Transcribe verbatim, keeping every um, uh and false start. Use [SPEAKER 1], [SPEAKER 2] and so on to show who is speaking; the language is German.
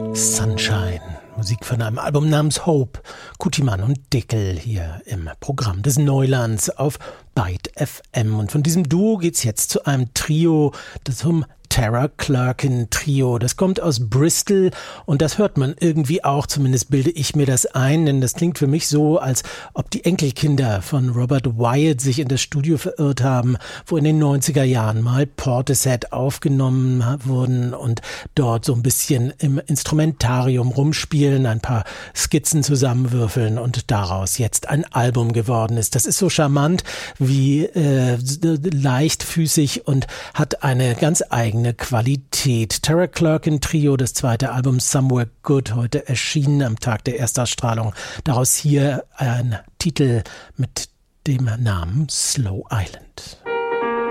[SPEAKER 1] Sunshine, Musik von einem Album namens Hope, Kutimann und Dickel hier im Programm des Neulands auf Byte F M. Und von diesem Duo geht's jetzt zu einem Trio, das um Tara Clerkin Trio. Das kommt aus Bristol und das hört man irgendwie auch, zumindest bilde ich mir das ein, denn das klingt für mich so, als ob die Enkelkinder von Robert Wyatt sich in das Studio verirrt haben, wo in den neunziger Jahren mal Portishead aufgenommen wurden und dort so ein bisschen im Instrumentarium rumspielen, ein paar Skizzen zusammenwürfeln und daraus jetzt ein Album geworden ist. Das ist so charmant wie äh, leichtfüßig und hat eine ganz eigene Qualität. Tara Clerkin Trio, das zweite Album Somewhere Good, heute erschienen am Tag der Erstausstrahlung. Daraus hier ein Titel mit dem Namen Slow Island.